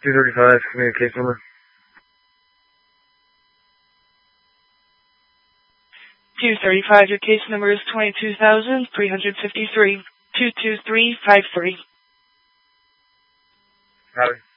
235, give me a case number. 235, your case number is 22,353, 22353. Copy.